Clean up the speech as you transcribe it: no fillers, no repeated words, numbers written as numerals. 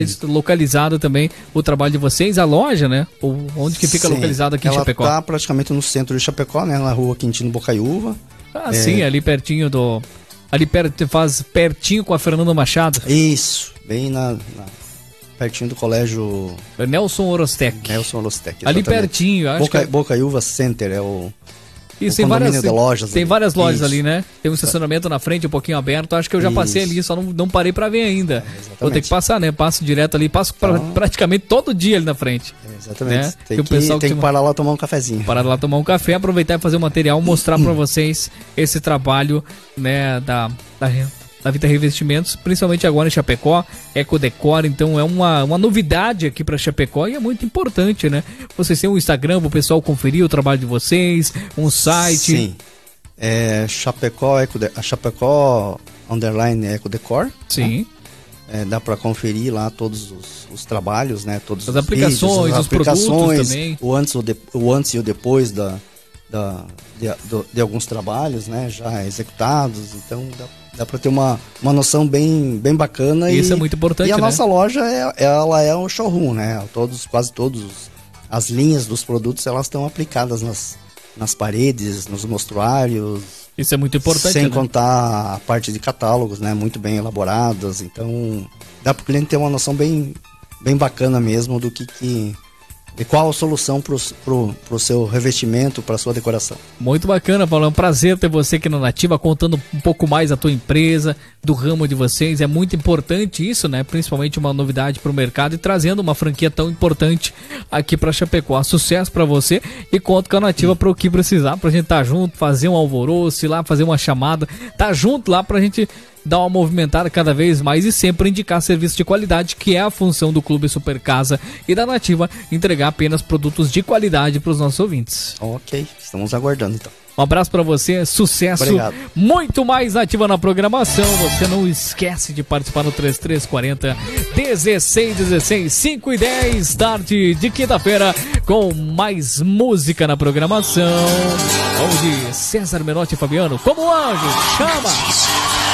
localizado também o trabalho de vocês, a loja, né? Ou onde que fica localizado aqui em Chapecó? Ela tá praticamente no centro de Chapecó, né? Na rua Quintino Bocaiúva. Ah, sim, ali pertinho do... Ali faz pertinho com a Fernando Machado. Isso, bem pertinho do colégio... Nelson Orostec. Ali pertinho. Acho Bocaiúva Center é o... Isso, tem várias lojas ali, né? Tem um estacionamento na frente, um pouquinho aberto. Acho que eu já passei ali, só não parei pra ver ainda. Vou ter que passar, né? Passo direto ali, passo praticamente todo dia ali na frente. Exatamente. Né? Tem que parar lá tomar um cafezinho. Parar lá tomar um café, aproveitar e fazer o material, mostrar pra vocês esse trabalho, né, da Vita Revestimentos, principalmente agora em Chapecó, Ecodecor. Então é uma novidade aqui para Chapecó e é muito importante, né? Vocês têm um Instagram para o pessoal conferir o trabalho de vocês, um site. Sim, Chapecó _Ecodecor. Sim. Né? Dá para conferir lá todos os trabalhos, né? Todas as aplicações, vídeos, os produtos também. O antes e o depois de alguns trabalhos, né? Já executados. Então dá para ter uma noção bem bacana. Isso é muito importante, e a né? nossa loja, ela é um showroom, né? Quase todos as linhas dos produtos, elas estão aplicadas nas paredes, nos mostruários. Isso é muito importante, sem né? contar a parte de catálogos, né? Muito bem elaboradas. Então dá para o cliente ter uma noção bem bacana mesmo de qual a solução pro seu revestimento, para sua decoração. Muito bacana, Paulo. É um prazer ter você aqui na Nativa, contando um pouco mais da tua empresa, do ramo de vocês. É muito importante isso, né? Principalmente uma novidade para o mercado e trazendo uma franquia tão importante aqui para Chapecó. Sucesso para você e conto com a Nativa para o que precisar, pra gente estar junto, fazer um alvoroço, ir lá fazer uma chamada, tá junto lá pra gente dar uma movimentada cada vez mais e sempre indicar serviço de qualidade, que é a função do Clube Super Casa e da Nativa, entregar apenas produtos de qualidade para os nossos ouvintes. Ok, estamos aguardando então. Um abraço para você, sucesso. Obrigado. Muito mais Nativa na programação. Você não esquece de participar no 3340 1616 5 e 10, tarde de quinta-feira, com mais música na programação. Vamos de César Menotti e Fabiano, como anjo, chama!